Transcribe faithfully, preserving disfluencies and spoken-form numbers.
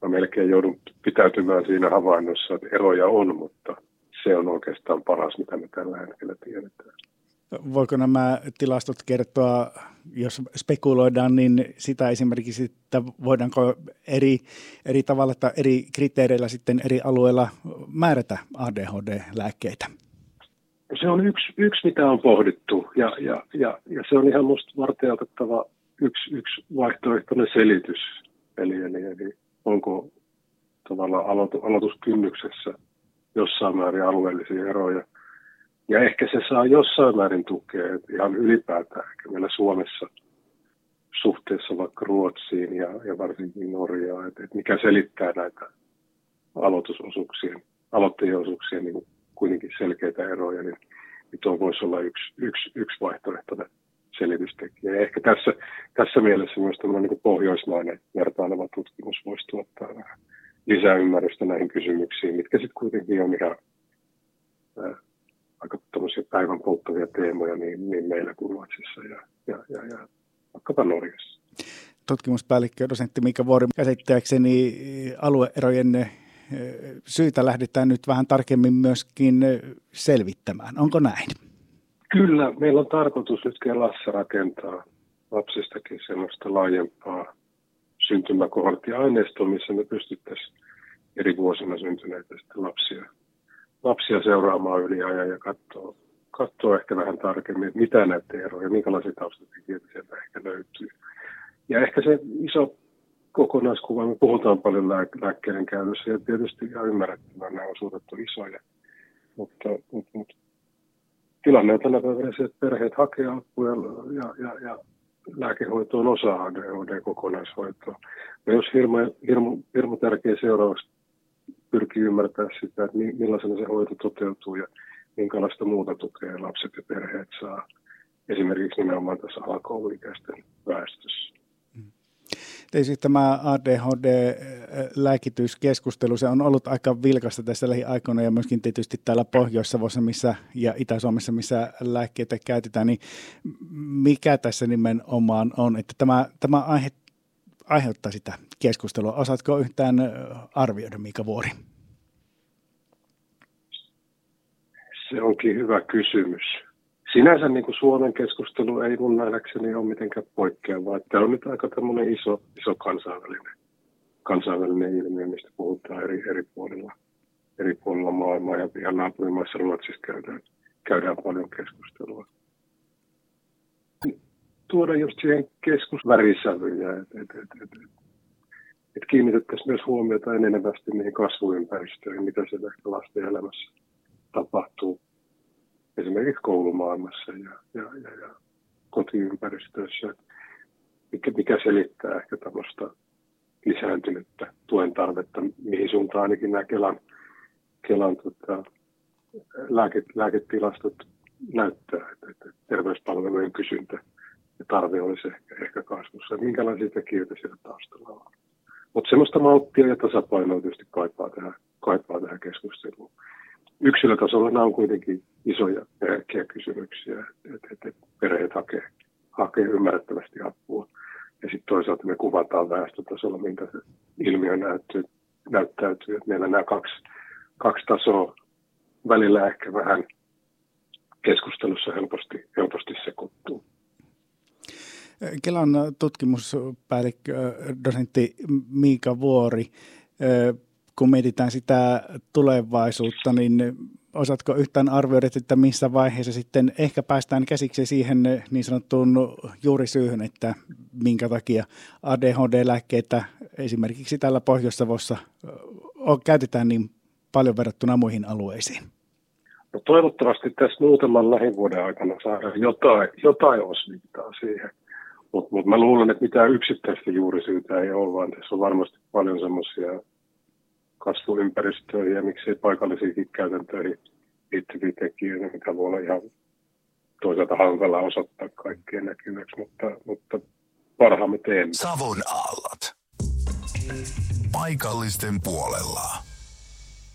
melkein joudun pitäytymään siinä havainnossa, että eroja on, mutta se on oikeastaan paras, mitä me tällä hetkellä tiedetään. Voiko nämä tilastot kertoa, jos spekuloidaan, niin sitä esimerkiksi, että voidaanko eri, eri tavalla tai eri kriteereillä sitten eri alueilla määrätä A D H D-lääkkeitä? Se on yksi, yksi mitä on pohdittu, ja, ja, ja, ja se on ihan musta varteenotettava yksi, yksi vaihtoehtoinen selitys. Eli, eli, eli onko tavallaan aloitu, aloituskynnyksessä jossain määrin alueellisia eroja. Ja ehkä se saa jossain määrin tukea ihan ylipäätään, ehkä meillä Suomessa suhteessa vaikka Ruotsiin ja, ja varsinkin Norjaan, että, että mikä selittää näitä aloitusosuuksien, aloittajien osuuksien niin kuitenkin selkeitä eroja, niin, niin tuo voisi olla yksi, yksi, yksi vaihtoehtoinen selitystekijä. Ja ehkä tässä, tässä mielessä myös tämmöinen niin pohjoismainen vertaileva tutkimus voisi tuottaa vähän lisää ymmärrystä näihin kysymyksiin, mitkä sitten kuitenkin on ihan ää, aika tämmöisiä päivän polttavia teemoja niin, niin meillä kuin Ruotsissa ja, ja, ja, ja vaikkapa Norjassa. Tutkimuspäällikkö dosentti Miika Vuori, käsittääkseni alueerojen syytä lähdetään nyt vähän tarkemmin myöskin selvittämään. Onko näin? Kyllä, meillä on tarkoitus nyt Kelassa rakentaa lapsistakin sellaista laajempaa syntymäkohorttiaineistoa, missä me pystyttäisiin eri vuosina syntyneitä lapsia, lapsia seuraamaan yli ajan ja katsoa, katsoa ehkä vähän tarkemmin, että mitä näitä eroja, minkälaisia taustatekijöitä sieltä ehkä löytyy. Ja ehkä se iso kokonaiskuva, me puhutaan paljon lääkkeiden käytössä ja tietysti ihan ymmärrettävää, nämä osuudet on isoja, mutta, mutta, mutta tilanne on tänä päivänä se, että perheet hakee apua ja, ja, ja, ja lääkehoito on osa A D H D-kokonaishoitoa. Ja jos hirmu, hirmu, hirmu tärkeä seuraavaksi pyrkii ymmärtää sitä, että millaisena se hoito toteutuu ja minkälaista muuta tukea lapset ja perheet saa esimerkiksi nimenomaan tässä alakouluikäisten väestössä. Tietysti tämä A D H D-lääkityskeskustelu, se on ollut aika vilkasta tässä lähiaikoina ja myöskin tietysti täällä Pohjois-Savossa missä, ja Itä-Suomessa, missä lääkkeitä käytetään, niin mikä tässä nimenomaan on, että tämä, tämä aihe, aiheuttaa sitä keskustelua. Osaatko yhtään arvioida, Miika Vuori? Se onkin hyvä kysymys. Sinänsä niin kuin Suomen keskustelu ei mun nähdäkseni ole mitenkään poikkeavaa. Tämä on nyt aika tämmöinen iso, iso kansainvälinen, kansainvälinen ilmiö, mistä puhutaan eri, eri, puolilla, eri puolilla maailmaa. Ja ihan naapurimaissa Ruotsissa käydään, käydään paljon keskustelua. Tuoda just siihen keskusvärisävyjä, että et, et, et, et, et kiinnitettäisiin myös huomiota enenevästi niihin kasvuympäristöihin, mitä siellä lasten elämässä tapahtuu. Esimerkiksi koulumaailmassa ja, ja, ja, ja kotiympäristöissä, mikä, mikä selittää ehkä tämmöistä lisääntynyttä tuen tarvetta, mihin suuntaan ainakin nämä Kelan, Kelan tota, lääke, lääketilastot näyttää, että, että terveyspalvelujen kysyntä ja tarve olisi ehkä, ehkä kasvussa. Minkälaisia tekijöitä siellä taustalla on. Mutta semmoista malttia ja tasapainoa tietysti kaipaa tähän, kaipaa tähän keskusteluun. Yksilötasolla nämä on kuitenkin isoja ja herkkiä kysymyksiä, että et, et perheet hakee, hakee ymmärrettävästi apua. Ja sitten toisaalta me kuvataan väestötasolla, minkä se ilmiö näyttyy, näyttäytyy. Että meillä nämä kaksi, kaksi tasoa välillä ehkä vähän keskustelussa helposti, helposti sekoittuu. Kelan tutkimuspäällikkö, dosentti Miika Vuori, kun mietitään sitä tulevaisuutta, niin osaatko yhtään arvioida, että missä vaiheessa sitten ehkä päästään käsiksi siihen niin sanottuun juurisyyhyn, että minkä takia A D H D-lääkkeitä esimerkiksi täällä Pohjois-Savossa käytetään niin paljon verrattuna muihin alueisiin? No toivottavasti tässä muutaman lähivuoden aikana saadaan jotain, jotain osviittaa siihen, mutta mut mä luulen, että mitään yksittäistä juurisyytä ei ole, vaan tässä on varmasti paljon semmoisia kasvuympäristöihin ja miksei paikallisiinkin käytäntöihin liittyviä tekijöitä, mitä voi olla ihan toisaalta hankala osoittaa kaikkien näkyväksi, mutta, mutta parhaamme teemme. Savon aallot. Paikallisten puolella.